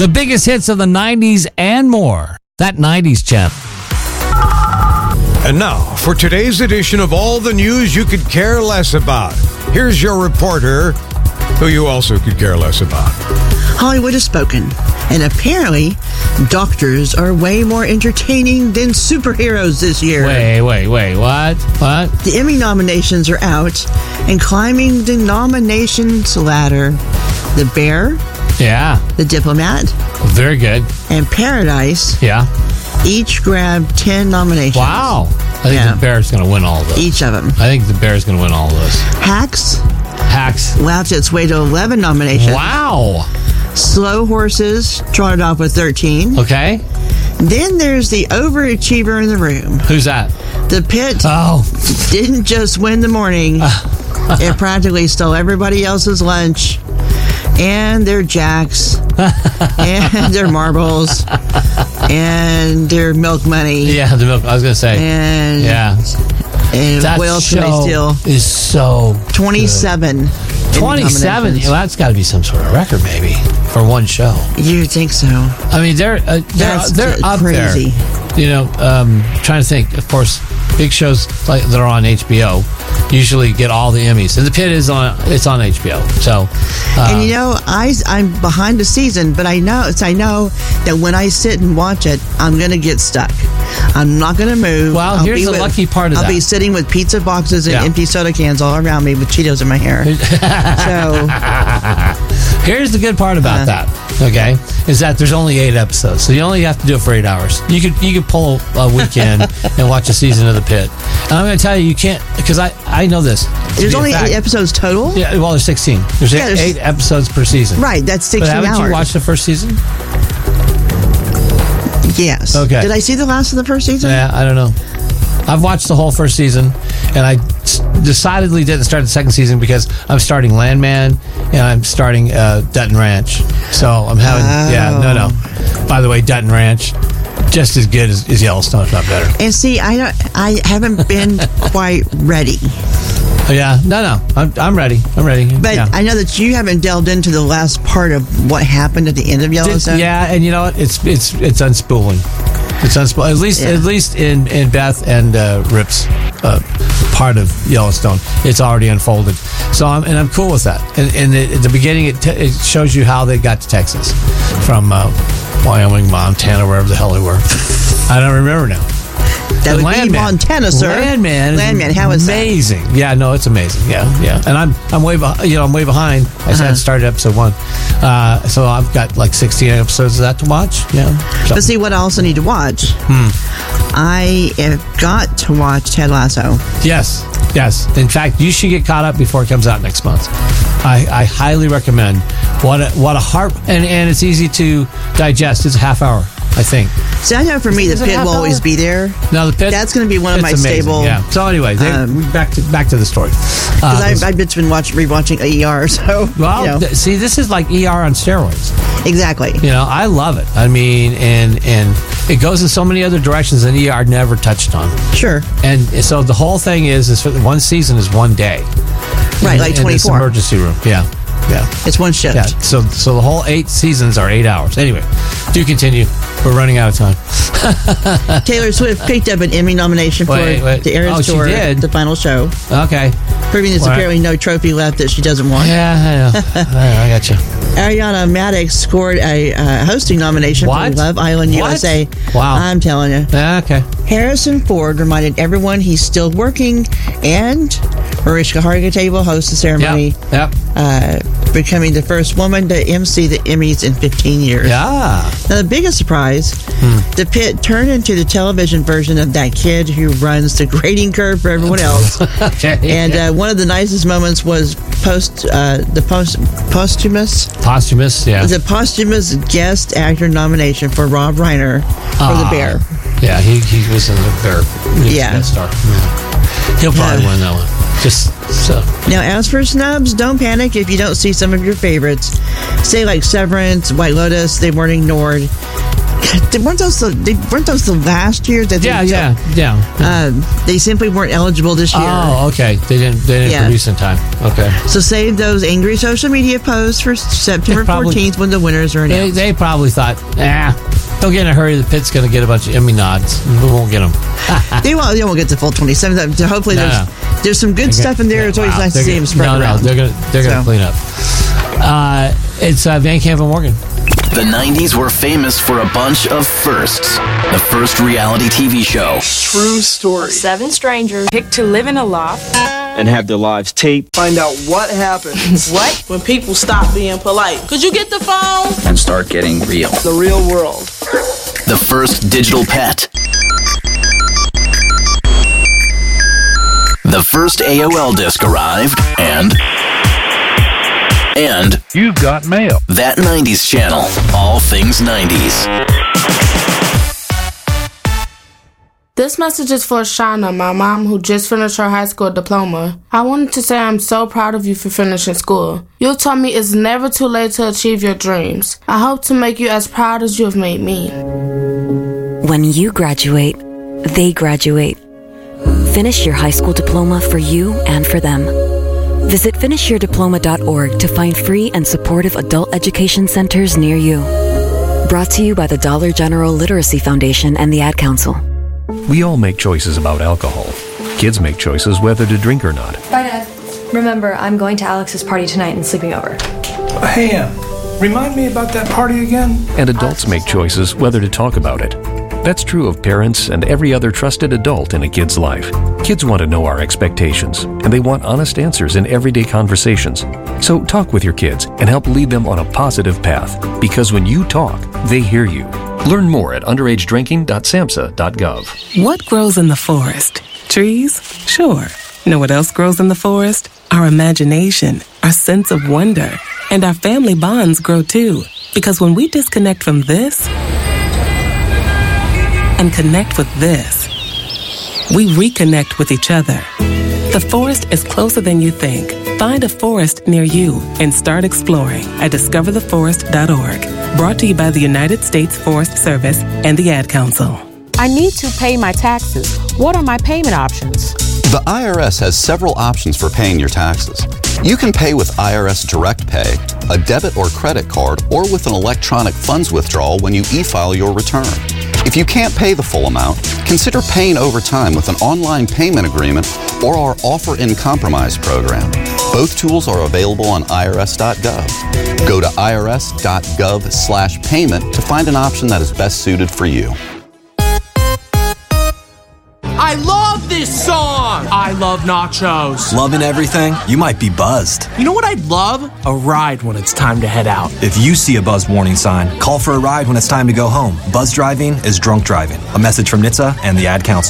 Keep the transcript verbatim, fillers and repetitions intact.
The biggest hits of the nineties and more. That nineties channel. And now, for today's edition of all the news you could care less about, here's your reporter, who you also could care less about. Hollywood has spoken, and apparently, doctors are way more entertaining than superheroes this year. Wait, wait, wait, what? What? The Emmy nominations are out, and climbing the nominations ladder, The Bear, Yeah. The Diplomat, Very good. and Paradise Yeah. each grabbed ten nominations. Wow. I think Yeah. the Bear's going to win all of those. Each of them. I think the Bear's going to win all of those. Hacks Hacks. lapped its way to eleven nominations. Wow. Slow Horses trotted off with thirteen. Okay. Then there's the overachiever in the room. Who's that? The Pit Oh. didn't just win the morning. It practically stole everybody else's lunch and their jacks and their marbles and their milk money. Yeah, the milk. I was going to say. And, Yeah. and That what else can they show steal? is so twenty-seven. good. twenty-seven. nominations. Well, that's got to be some sort of record, maybe, for one show. You think so? I mean, they're uh, they're, That's they're c- up crazy. there. You know, um, trying to think. Of course, big shows like that are on H B O usually get all the Emmys, and The Pit is on. It's on H B O. So, uh, And you know, I, I'm behind the season, but I know it's I know that when I sit and watch it, I'm going to get stuck. I'm not going to move. Well, I'll here's be the with- lucky part of I'll that. be sitting with pizza boxes and Yeah. empty soda cans all around me with Cheetos in my hair. So, here's the good part about Uh-huh. that. Okay, is that there's only eight episodes, so you only have to do it for eight hours. You could you could pull a weekend and watch a season of The Pit. And I'm going to tell you, you can't because I I know this. to there's be a only fact. eight episodes total? Yeah, well, there's sixteen. There's, Yeah, eight, there's- eight episodes per season. Right, that's But sixteen haven't hours. you watched the first season? Yes. Okay. Did I see the last of the first season? Yeah, I don't know. I've watched the whole first season, and I s- decidedly didn't start the second season because I'm starting Landman and I'm starting uh, Dutton Ranch. So I'm having, yeah, no, no. By the way, Dutton Ranch, just as good as, as Yellowstone, if not better. And see, I don't, I haven't been quite ready. Oh, yeah, no, no, I'm, I'm ready. I'm ready. But yeah. I know that you haven't delved into the last part of what happened at the end of Yellowstone. Yeah, and you know what? It's it's it's unspooling. It's unspooling. At least Yeah. at least in, in Beth and uh, Rip's uh, part of Yellowstone, it's already unfolded. So I'm and I'm cool with that. And, and it, at the beginning, it, te- it shows you how they got to Texas from uh, Wyoming, Montana, wherever the hell they were. I don't remember now. That would Landman. be Montana, sir. Landman, is Landman, how is that? amazing. Yeah, no, it's amazing. Yeah, yeah. And I'm I'm way behind. You know, I'm way behind. I said I Uh-huh. started episode one, uh, so I've got like sixteen episodes of that to watch. Yeah. So- But see, what I also need to watch. Hmm. I have got to watch Ted Lasso. yes, yes. In fact, you should get caught up before it comes out next month. I, I highly recommend. What a, what a heart and and it's easy to digest. It's a half hour, I think. See, I know for me, Is the it pit half will always hour? be there. Now the pit. That's going to be one of it's my amazing, stable. Yeah. So anyway, they, um, back to back to the story. Uh, Because I've, I've just been watching, rewatching E R. So, well, you know, th- see, this is like E R on steroids. exactly. You know, I love it. I mean, and and it goes in so many other directions that E R never touched on. Sure. And so the whole thing is, is for the one season is one day. Right, In- like in this twenty-four. emergency room. Yeah, yeah, It's one shift. yeah. So so the whole eight seasons are eight hours. Anyway, do continue. We're running out of time. Taylor Swift picked up an Emmy nomination for Wait, wait. the Eras Oh, she Tour, did? the final show, Okay. proving there's What? apparently no trophy left that she doesn't want. Yeah, I know. I, I got you. Ariana Maddox scored a uh, hosting nomination What? for Love Island What? U S A. Wow. I'm telling you. Yeah, okay. Harrison Ford reminded everyone he's still working, and Mariska Hargitay will host the ceremony, Yep. Yep. uh, becoming the first woman to M C the Emmys in fifteen years. Yeah. Now, the biggest surprise, the pit turned into the television version of that kid who runs the grading curve for everyone else. Okay. And uh, one of the nicest moments was post uh, the post posthumous Posthumous. Yeah. the posthumous guest actor nomination for Rob Reiner for The Ah. Bear. Yeah, he, he was in the Bear. He was Yeah. a star. Yeah. He'll probably Yeah. win that one. Just so. Now, as for snubs, don't panic if you don't see some of your favorites. Say like Severance, White Lotus, they weren't ignored. They weren't those the, they weren't those the last year that they Yeah, took? yeah, yeah. Uh, they simply weren't eligible this year. Oh, okay. They didn't. They didn't Yeah. produce in time. Okay. So save those angry social media posts for September They probably- fourteenth when the winners are They, announced. they probably thought, ah, don't get in a hurry. The pit's going to get a bunch of Emmy nods. We won't get them. They won't. They won't get the full twenty-seven. So hopefully, No, there's no. there's some good stuff in there. It's always Wow. nice to They're see gonna- them spread no, around. No, they're going to they're going to So. clean up. Uh, it's uh, Van Camp and Morgan. The nineties were famous for a bunch of firsts. The first reality T V show. True story. Seven strangers picked to live in a loft. And have their lives taped. Find out what happens. What? When people stop being polite. Could you get the phone? And start getting real. The real world. The first digital pet. The first A O L disc arrived, and... And... You've got mail. That nineties channel. All things nineties. This message is for Shauna, my mom, who just finished her high school diploma. I wanted to say I'm so proud of you for finishing school. You told me it's never too late to achieve your dreams. I hope to make you as proud as you have made me. When you graduate, they graduate. Finish your high school diploma for you and for them. Visit finish your diploma dot org to find free and supportive adult education centers near you. Brought to you by the Dollar General Literacy Foundation and the Ad Council. We all make choices about alcohol. Kids make choices whether to drink or not. Bye, Dad. Remember, I'm going to Alex's party tonight and sleeping over. Hey, Em, remind me about that party again? And adults make choices whether to talk about it. That's true of parents and every other trusted adult in a kid's life. Kids want to know our expectations, and they want honest answers in everyday conversations. So talk with your kids and help lead them on a positive path. Because when you talk, they hear you. Learn more at underage drinking dot samhsa dot gov. What grows in the forest? Trees? Sure. Know what else grows in the forest? Our imagination, our sense of wonder, and our family bonds grow too. Because when we disconnect from this and connect with this, we reconnect with each other. The forest is closer than you think. Find a forest near you and start exploring at discover the forest dot org. Brought to you by the United States Forest Service and the Ad Council. I need to pay my taxes. What are my payment options? The I R S has several options for paying your taxes. You can pay with I R S Direct Pay, a debit or credit card, or with an electronic funds withdrawal when you e-file your return. If you can't pay the full amount, consider paying over time with an online payment agreement or our Offer in Compromise program. Both tools are available on I R S dot gov. Go to I R S dot gov slash payment to find an option that is best suited for you. I love this song! I love nachos. Loving everything? You might be buzzed. You know what I'd love? A ride when it's time to head out. If you see a buzz warning sign, call for a ride when it's time to go home. Buzz driving is drunk driving. A message from N H T S A and the Ad Council.